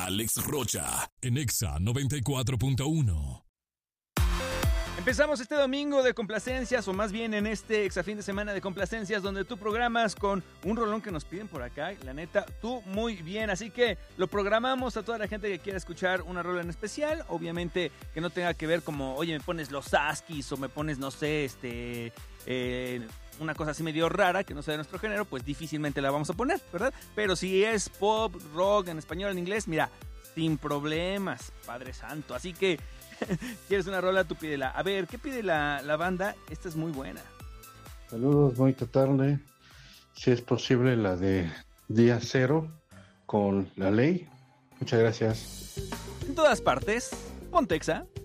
Alex Rocha, en Exa 94.1. Empezamos este domingo de complacencias, o más bien en este Exa fin de semana de complacencias, donde tú programas con un rolón que nos piden por acá. La neta, tú muy bien. Así que lo programamos a toda la gente que quiera escuchar una rola en especial. Obviamente que no tenga que ver como, oye, me pones los Askis o me pones, no sé, una cosa así medio rara que no sea de nuestro género, pues difícilmente la vamos a poner, ¿verdad? Pero si es pop, rock, en español, en inglés, mira, sin problemas, Padre Santo. Así que ¿quieres una rola? Tú pídela. A ver, ¿qué pide la banda? Esta es muy buena. Saludos, bonita tarde. Si es posible, la de Día Cero con La Ley. Muchas gracias. En todas partes, Pontexa.